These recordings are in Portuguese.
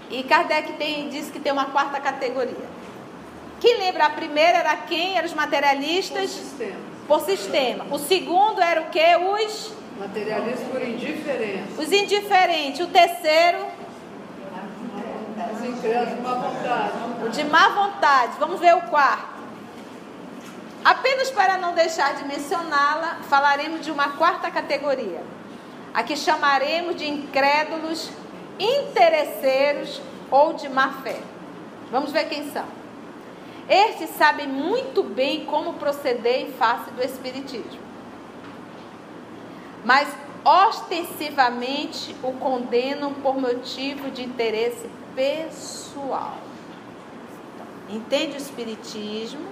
E Kardec diz que tem uma quarta categoria. Quem lembra? A primeira era quem? Eram os materialistas por sistema. O segundo era o quê? Os materialistas por indiferença. Os indiferentes. O terceiro? Os incrédulos de má vontade. O de má vontade. Vamos ver o quarto. Apenas para não deixar de mencioná-la, falaremos de uma quarta categoria. A que chamaremos de incrédulos, interesseiros ou de má fé. Vamos ver quem são. Estes sabem muito bem como proceder em face do espiritismo, mas ostensivamente o condenam por motivo de interesse pessoal. Então, entende o espiritismo,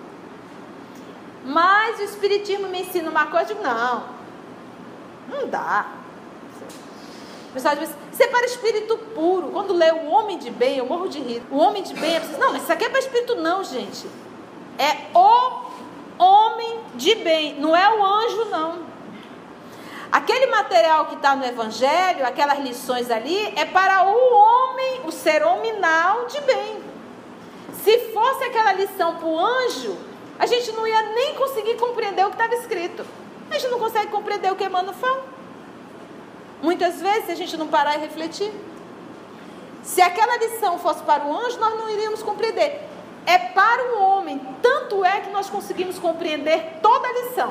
mas o espiritismo me ensina uma coisa, eu digo, não dá. O pessoal diz, isso é para espírito puro. Quando lê o homem de bem, eu morro de rir. O homem de bem, eu preciso, não, mas isso aqui é para espírito não, gente. É o homem de bem, não é o anjo, não. Aquele material que está no Evangelho, aquelas lições ali, é para o homem, o ser hominal de bem. Se fosse aquela lição para o anjo, a gente não ia nem conseguir compreender o que estava escrito. A gente não consegue compreender o que Emmanuel fala. Muitas vezes, se a gente não parar e refletir, se aquela lição fosse para o anjo, nós não iríamos compreender. É para o homem, tanto é que nós conseguimos compreender toda a lição.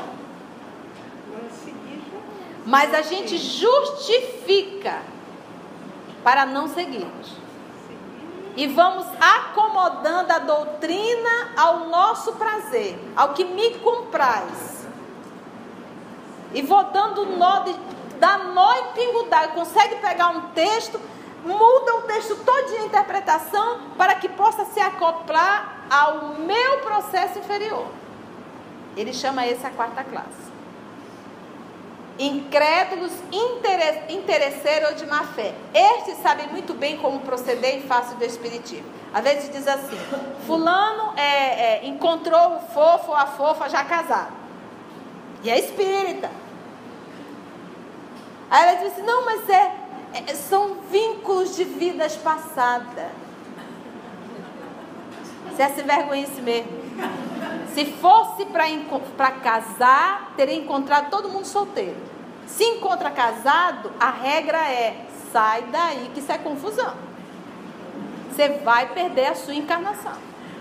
Mas a gente justifica para não seguirmos. E vamos acomodando a doutrina ao nosso prazer, ao que me compraz. E vou dando dá nó em pingo d'água. Consegue pegar um texto, muda o texto todinho a interpretação para que possa se acoplar ao meu processo inferior. Ele chama esse a quarta classe. Incrédulos, interesseiros ou de má fé. Estes sabem muito bem como proceder em face do espiritismo. Às vezes diz assim, fulano encontrou o fofo ou a fofa já casado. E é espírita. Aí ela diz assim, não, mas são vínculos de vidas passadas. Você se vergonha isso mesmo. Se fosse para casar, teria encontrado todo mundo solteiro. Se encontra casado, a regra é, sai daí que isso é confusão. Você vai perder a sua encarnação.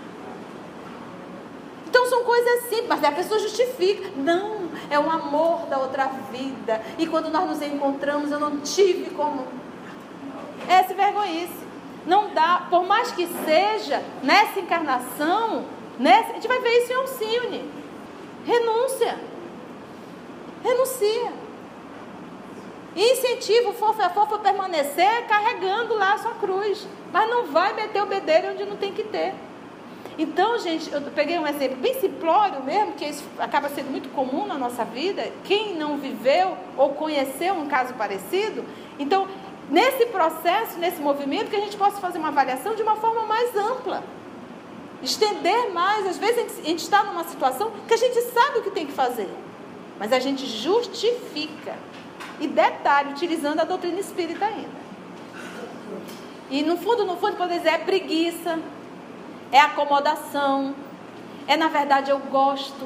Então são coisas simples, mas a pessoa justifica. Não, é um amor da outra vida. E quando nós nos encontramos, eu não tive como. Essa vergonhice. Não dá, por mais que seja nessa encarnação, a gente vai ver isso em Alcione. Renúncia. Renuncia. E incentiva o fofo e a fofa a permanecer carregando lá a sua cruz. Mas não vai meter o bedelho onde não tem que ter. Então, gente, eu peguei um exemplo bem simplório mesmo, que isso acaba sendo muito comum na nossa vida. Quem não viveu ou conheceu um caso parecido, então, nesse processo, nesse movimento, que a gente possa fazer uma avaliação de uma forma mais ampla. Estender mais. Às vezes a gente está numa situação que a gente sabe o que tem que fazer, mas a gente justifica. E detalhe, utilizando a doutrina espírita ainda. E no fundo, poder dizer, é preguiça, é acomodação, é na verdade eu gosto,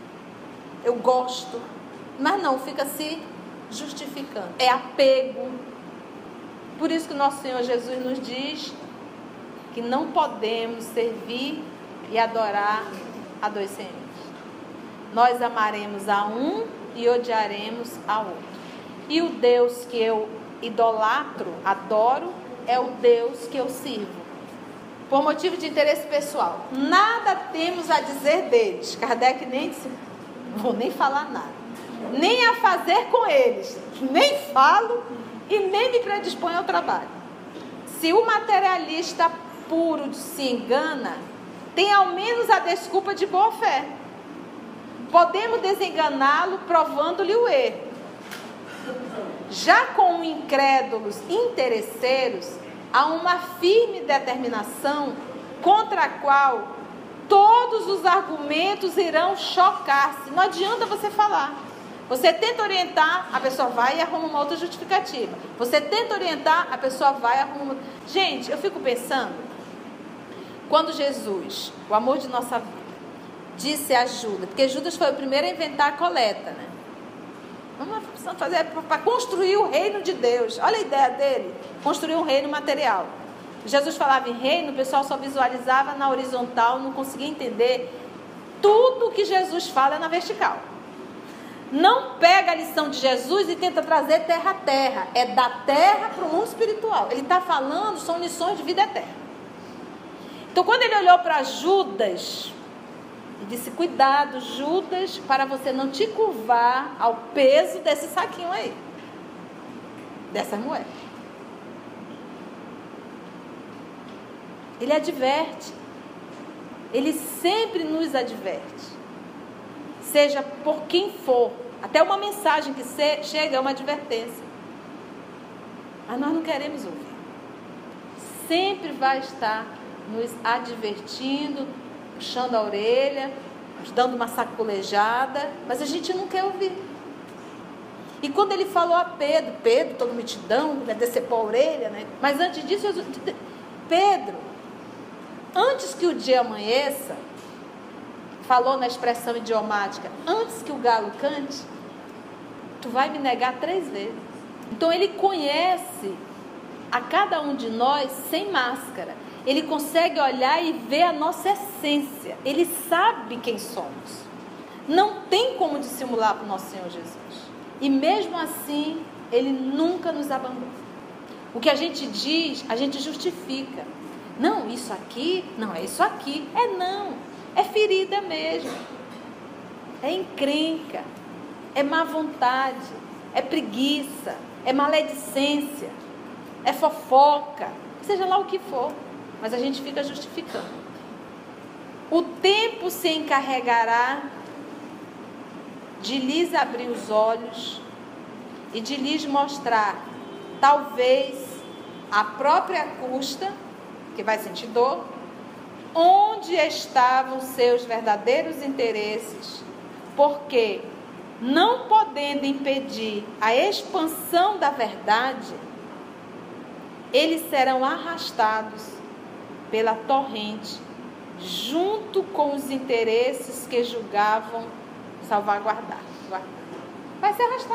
mas não, fica se justificando. É apego. Por isso que o nosso Senhor Jesus nos diz que não podemos servir e adorar a dois senhores. Nós amaremos a um e odiaremos a outro. E o Deus que eu idolatro, adoro, é o Deus que eu sirvo. Por motivo de interesse pessoal. Nada temos a dizer deles. Kardec nem disse, não vou nem falar nada. Nem a fazer com eles. Nem falo e nem me predisponho ao trabalho. Se o materialista puro se engana, tem ao menos a desculpa de boa fé. Podemos desenganá-lo provando-lhe o erro. Já com incrédulos interesseiros, há uma firme determinação contra a qual todos os argumentos irão chocar-se. Não adianta você falar. Você tenta orientar, a pessoa vai e arruma uma outra justificativa. Você tenta orientar, a pessoa vai e arruma uma... Gente, eu fico pensando, quando Jesus, o amor de nossa vida, disse a Judas, porque Judas foi o primeiro a inventar a coleta, né? Vamos fazer para construir o reino de Deus. Olha a ideia dele, construir um reino material. Jesus falava em reino, o pessoal só visualizava na horizontal, não conseguia entender. Tudo que Jesus fala é na vertical. Não pega a lição de Jesus e tenta trazer terra a terra. É da terra para o mundo espiritual. Ele está falando, são lições de vida eterna. Então, quando ele olhou para Judas, ele disse, cuidado, Judas, para você não te curvar ao peso desse saquinho aí. Dessas moedas. Ele adverte. Ele sempre nos adverte. Seja por quem for. Até uma mensagem que chega é uma advertência. Mas nós não queremos ouvir. Sempre vai estar nos advertindo, puxando a orelha, nos dando uma sacolejada, mas a gente não quer ouvir. E quando ele falou a Pedro, toda multidão, né, decepou a orelha, né? Mas antes disso, Jesus, Pedro, antes que o dia amanheça, falou na expressão idiomática, antes que o galo cante, tu vai me negar 3 vezes. Então ele conhece a cada um de nós sem máscara. Ele consegue olhar e ver a nossa essência. Ele sabe quem somos. Não tem como dissimular para o nosso Senhor Jesus. E mesmo assim, Ele nunca nos abandona. O que a gente diz, a gente justifica. Não, isso aqui, não, é isso aqui. Não, é ferida mesmo. É encrenca. É má vontade. É preguiça. É maledicência. É fofoca. Seja lá o que for. Mas a gente fica justificando. O tempo se encarregará de lhes abrir os olhos e de lhes mostrar, talvez, à própria custa, que vai sentir dor, onde estavam seus verdadeiros interesses, porque, não podendo impedir a expansão da verdade, eles serão arrastados pela torrente, junto com os interesses que julgavam salvaguardar. Vai se arrastar.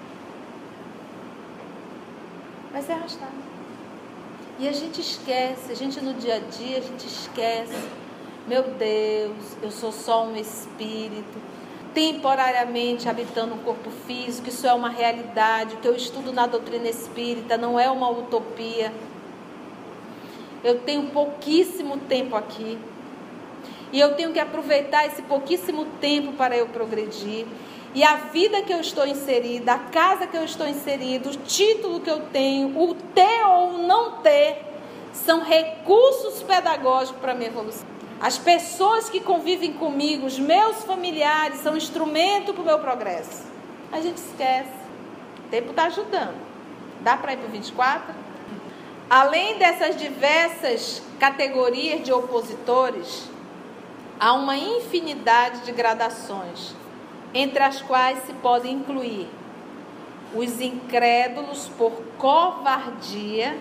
Vai se arrastar. E a gente esquece, a gente no dia a dia, a gente esquece. Meu Deus, eu sou só um espírito, temporariamente habitando um corpo físico, isso é uma realidade. O que eu estudo na doutrina espírita não é uma utopia. Eu tenho pouquíssimo tempo aqui. E eu tenho que aproveitar esse pouquíssimo tempo para eu progredir. E a vida que eu estou inserida, a casa que eu estou inserida, o título que eu tenho, o ter ou não ter, são recursos pedagógicos para a minha evolução. As pessoas que convivem comigo, os meus familiares, são instrumento para o meu progresso. A gente esquece. O tempo está ajudando. Dá para ir para o 24? Além dessas diversas categorias de opositores, há uma infinidade de gradações, entre as quais se podem incluir os incrédulos por covardia,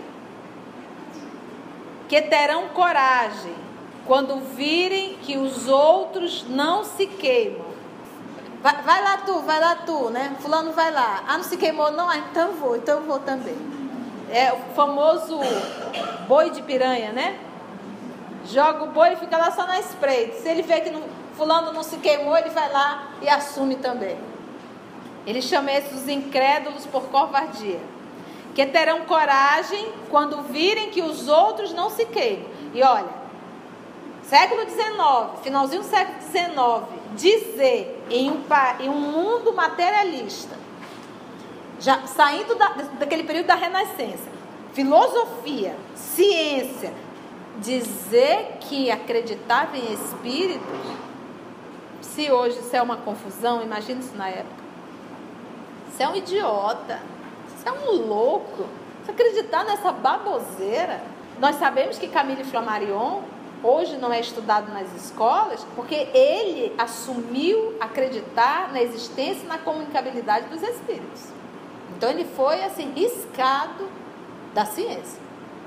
que terão coragem quando virem que os outros não se queimam. Vai lá tu, né? Fulano vai lá. Ah, não se queimou não? Ah, então eu vou também. É o famoso boi de piranha, né? Joga o boi e fica lá só na espreita. Se ele vê que fulano não se queimou, ele vai lá e assume também. Ele chama esses incrédulos por covardia, que terão coragem quando virem que os outros não se queimam. E olha, século XIX, finalzinho do século XIX, dizer em um mundo materialista, já saindo daquele período da Renascença, filosofia, ciência, dizer que acreditava em espíritos, se hoje isso é uma confusão, imagina isso na época. Você é um idiota, você é um louco, você acreditar nessa baboseira. Nós sabemos que Camille Flammarion hoje não é estudado nas escolas, porque ele assumiu acreditar na existência e na comunicabilidade dos espíritos. Então ele foi assim, riscado da ciência.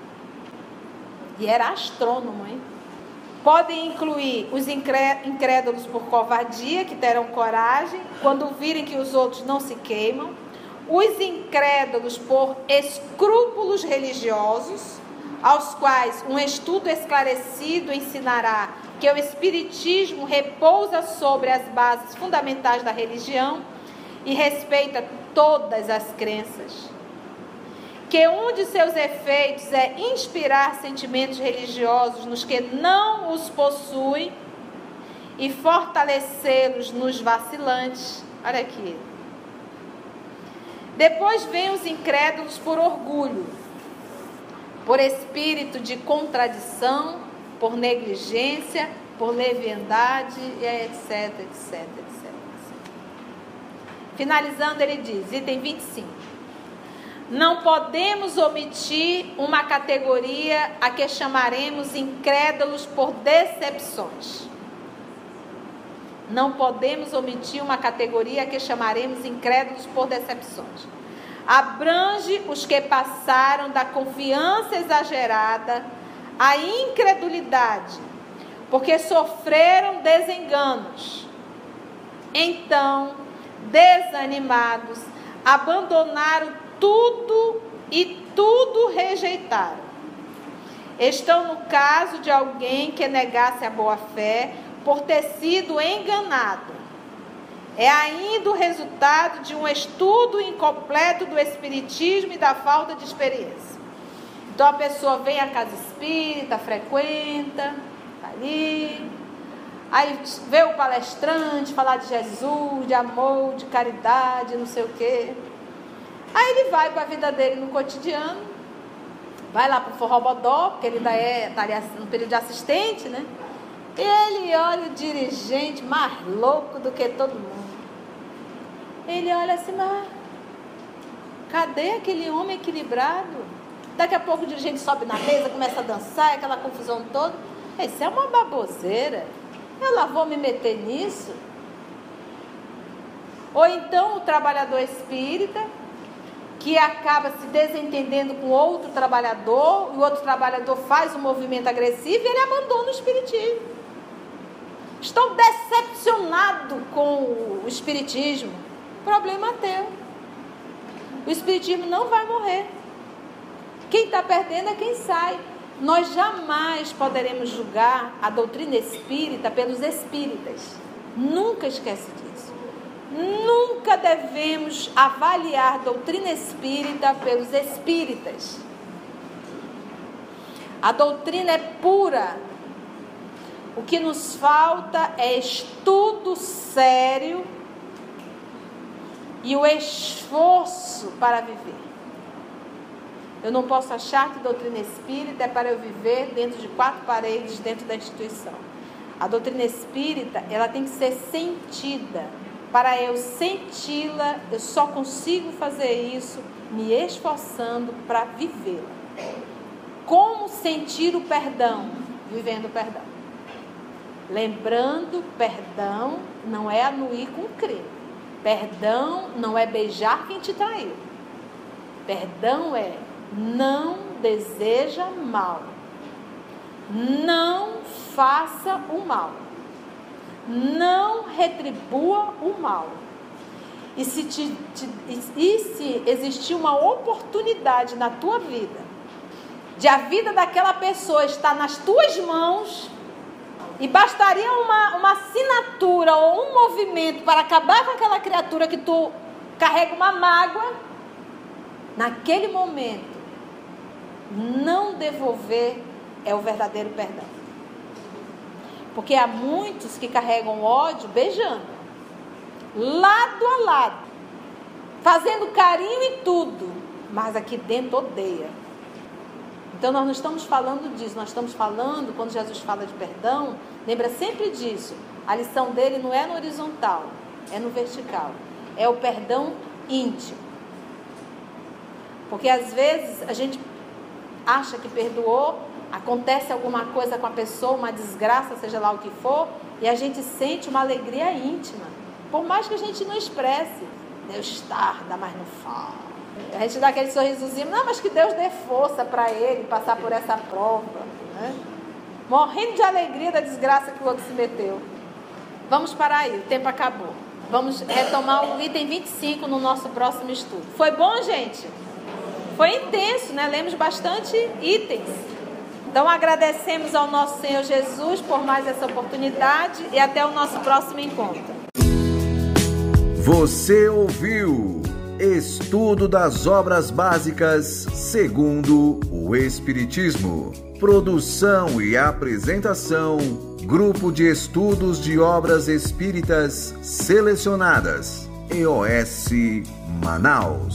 E era astrônomo, hein? Podem incluir os incrédulos por covardia, que terão coragem quando virem que os outros não se queimam. Os incrédulos por escrúpulos religiosos, aos quais um estudo esclarecido ensinará que o espiritismo repousa sobre as bases fundamentais da religião e respeita todas as crenças, que um de seus efeitos é inspirar sentimentos religiosos nos que não os possuem e fortalecê-los nos vacilantes. Olha aqui. Depois vem os incrédulos por orgulho, por espírito de contradição, por negligência, por leviandade, etc, etc, etc. Finalizando, ele diz, item 25. Não podemos omitir uma categoria a que chamaremos incrédulos por decepções. Não podemos omitir uma categoria a que chamaremos incrédulos por decepções. Abrange os que passaram da confiança exagerada à incredulidade, porque sofreram desenganos. Então, desanimados, abandonaram tudo e tudo rejeitaram. Estão no caso de alguém que negasse a boa-fé por ter sido enganado. É ainda o resultado de um estudo incompleto do espiritismo e da falta de experiência. Então a pessoa vem à casa espírita, frequenta, tá ali, aí vê o palestrante falar de Jesus, de amor, de caridade, não sei o quê. Aí ele vai para a vida dele no cotidiano, vai lá para o forrobodó, porque ele ainda está ali no período de assistente, né? E ele olha o dirigente mais louco do que todo mundo. Ele olha assim, mas cadê aquele homem equilibrado? Daqui a pouco o dirigente sobe na mesa, começa a dançar, aquela confusão toda. Isso é uma baboseira. Eu lá vou me meter nisso? Ou então o trabalhador espírita, que acaba se desentendendo com outro trabalhador, e o outro trabalhador faz um movimento agressivo e ele abandona o espiritismo. Estão decepcionados com o espiritismo. Problema teu. O espiritismo não vai morrer. Quem está perdendo é quem sai. Nós jamais poderemos julgar a doutrina espírita pelos espíritas. Nunca esquece disso. Nunca devemos avaliar a doutrina espírita pelos espíritas. A doutrina é pura. O que nos falta é estudo sério e o esforço para viver. Eu não posso achar que doutrina espírita é para eu viver dentro de 4 paredes, dentro da instituição. A doutrina espírita, ela tem que ser sentida. Para eu senti-la, eu só consigo fazer isso me esforçando para vivê-la. Como sentir o perdão? Vivendo o perdão. Lembrando, perdão não é anuir com crer. Perdão não é beijar quem te traiu. Perdão é não deseja mal. Não faça o mal. Não retribua o mal. E se existir uma oportunidade na tua vida, de a vida daquela pessoa estar nas tuas mãos, e bastaria uma assinatura ou um movimento para acabar com aquela criatura que tu carrega uma mágoa, naquele momento, não devolver é o verdadeiro perdão. Porque há muitos que carregam ódio beijando, lado a lado, fazendo carinho e tudo, mas aqui dentro odeia. Então nós não estamos falando disso, nós estamos falando, quando Jesus fala de perdão, lembra sempre disso, a lição dele não é no horizontal, é no vertical, é o perdão íntimo. Porque às vezes a gente acha que perdoou, acontece alguma coisa com a pessoa, uma desgraça, seja lá o que for, e a gente sente uma alegria íntima. Por mais que a gente não expresse. Deus tarda, mas não fala. A gente dá aquele sorrisozinho, não, mas que Deus dê força para ele passar por essa prova, né? Morrendo de alegria da desgraça que o outro se meteu. Vamos parar aí, o tempo acabou. Vamos retomar o item 25 no nosso próximo estudo. Foi bom, gente? Foi intenso, né? Lemos bastante itens. Então agradecemos ao nosso Senhor Jesus por mais essa oportunidade e até o nosso próximo encontro. Você ouviu Estudo das Obras Básicas segundo o Espiritismo. Produção e apresentação, Grupo de Estudos de Obras Espíritas Selecionadas, EOS Manaus.